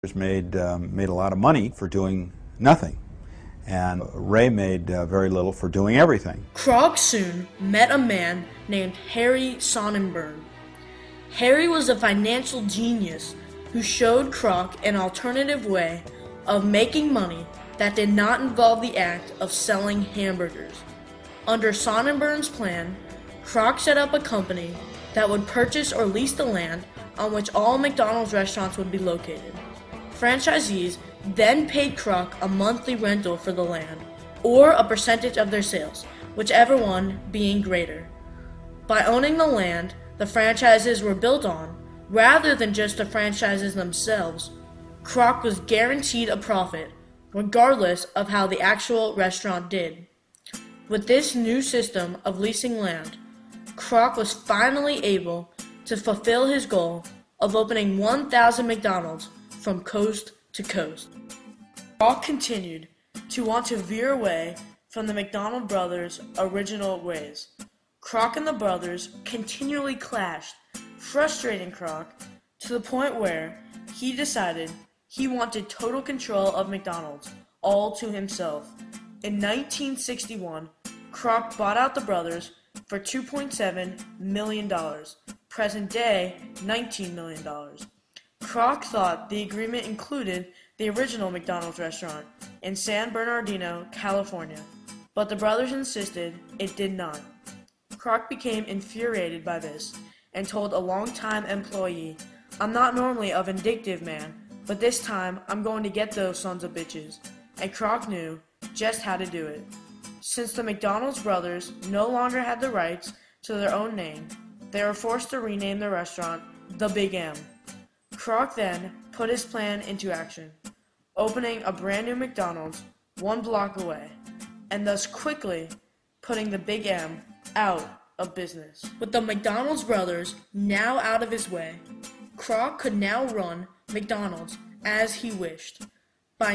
made a lot of money for doing nothing, and Ray made very little for doing everything. Kroc soon met a man named Harry Sonnenberg. Harry was a financial genius who showed Kroc an alternative way of making money that did not involve the act of selling hamburgers. Under Sonnenberg's plan, Kroc set up a company that would purchase or lease the land on which all McDonald's restaurants would be located. Franchisees then paid Kroc a monthly rental for the land, or a percentage of their sales, whichever one being greater. By owning the land the franchises were built on, rather than just the franchises themselves, Kroc was guaranteed a profit, regardless of how the actual restaurant did. With this new system of leasing land, Kroc was finally able to fulfill his goal of opening 1,000 McDonald's from coast to coast. Kroc continued to want to veer away from the McDonald brothers' original ways. Kroc and the brothers continually clashed, frustrating Kroc to the point where he decided he wanted total control of McDonald's, all to himself. In 1961, Kroc bought out the brothers for $2.7 million, present day $19 million. Kroc thought the agreement included the original McDonald's restaurant in San Bernardino, California, but the brothers insisted it did not. Kroc became infuriated by this and told a longtime employee, "I'm not normally a vindictive man, but this time I'm going to get those sons of bitches." And Kroc knew just how to do it. Since the McDonald's brothers no longer had the rights to their own name, they were forced to rename the restaurant The Big M. Kroc then put his plan into action, opening a brand new McDonald's 1 block away, and thus quickly putting the Big M out of business. With the McDonald's brothers now out of his way, Kroc could now run McDonald's as he wished. By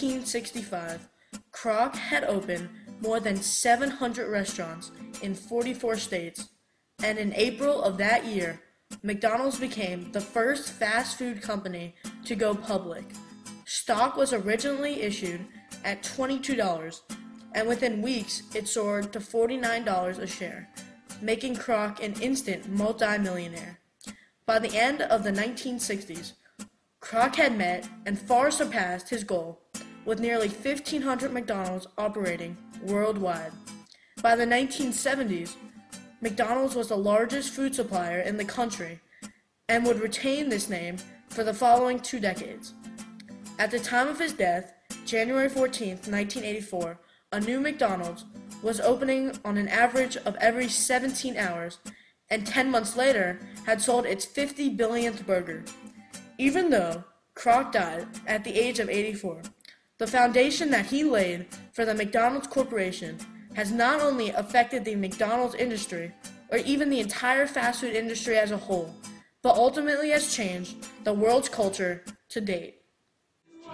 1965, Kroc had opened more than 700 restaurants in 44 states, and in April of that year, McDonald's became the first fast food company to go public. Stock was originally issued at $22, and within weeks it soared to $49 a share, making Kroc an instant multi-millionaire. By the end of the 1960s, Kroc had met and far surpassed his goal, with nearly 1,500 McDonald's operating worldwide. By the 1970s, McDonald's was the largest food supplier in the country and would retain this name for the following 2 decades. At the time of his death, January 14, 1984, a new McDonald's was opening on an average of every 17 hours, and 10 months later had sold its 50 billionth burger. Even though Kroc died at the age of 84, the foundation that he laid for the McDonald's Corporation has not only affected the McDonald's industry, or even the entire fast food industry as a whole, but ultimately has changed the world's culture to date.